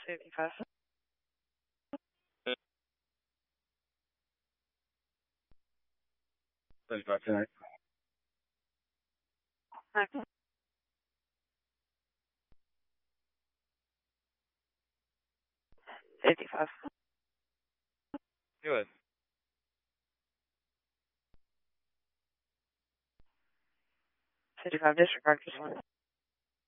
55. 35 tonight. 55. Good. 55, disregard this one.